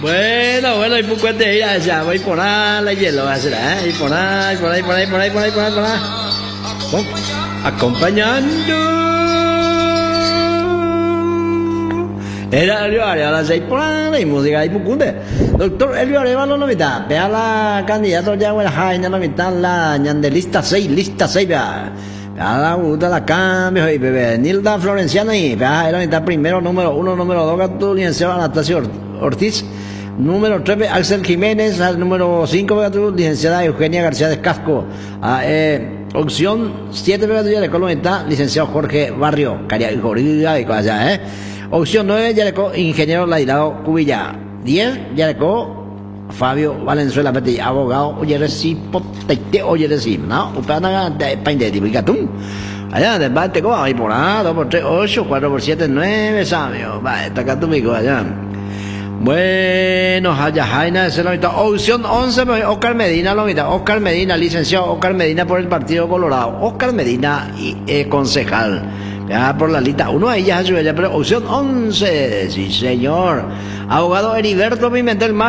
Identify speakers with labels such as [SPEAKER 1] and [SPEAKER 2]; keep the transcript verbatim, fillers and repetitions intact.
[SPEAKER 1] Bueno, bueno, y pues cuente ir allá, voy por ahí, la hielo va a ser, ¿eh? Y por ahí, por ahí, por ahí, por ahí, por ahí, por ahí, por ahí. Oh, acompañando. Era Elio Arevalo, seis por ahí, música y pucunde. Doctor Elio Arevalo, no mitad. Vea la candidato ya, bueno, Jaina, no mitad, la ñande lista seis, lista seis, vea. Vea la gusta la cambio, y bebé. Nilda Florenciano y vea, era mitad primero, número uno, número dos, Gatú, licenciado Anastasio Ortiz. Número tres, Axel Jiménez. Al número cinco, licenciada Eugenia García de Casco. Ah, eh, opción siete, ya le colombiana, licenciado Jorge Barrio, Caria y Jorida y cosas allá, eh. Opción nueve, ya le co, ingeniero Lairado Cubilla. diez, ya le co, Fabio Valenzuela Petit, abogado, oye, reci, potete, oye, reci, ¿no? Upana, painde, tipicatum. Allá, debate, como, ahí por A, dos por tres, ocho, cuatro por siete, nueve, sabio. Va, está acá tu mico, allá. Bueno, Jaya Jaina, esa es la mitad. Opción once, Oscar Medina, la mitad. Oscar Medina, licenciado Oscar Medina por el Partido Colorado. Oscar Medina, y, eh, concejal. Ya por la lista uno ahí ya se ve, pero opción once, sí señor. Abogado Heriberto Pimentel Mar.